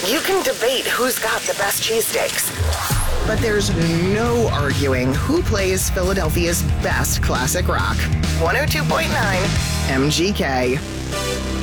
You can debate who's got the best cheesesteaks, but there's no arguing who plays Philadelphia's best classic rock. 102.9 MGK.